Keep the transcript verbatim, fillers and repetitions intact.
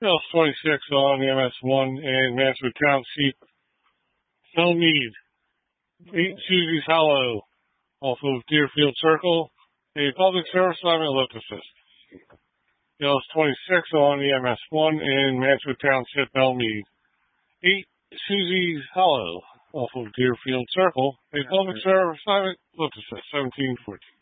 L twenty-six on M S one in Mansfield Township, Hillmead. eight Susie's Hollow off of Deerfield Circle, a public service assignment lift assist. L twenty-six on the M S one in Mansfield Township, Hillmead. eight Susie's Hollow off of Deerfield Circle, a public service assignment lift assist, seventeen fourteen.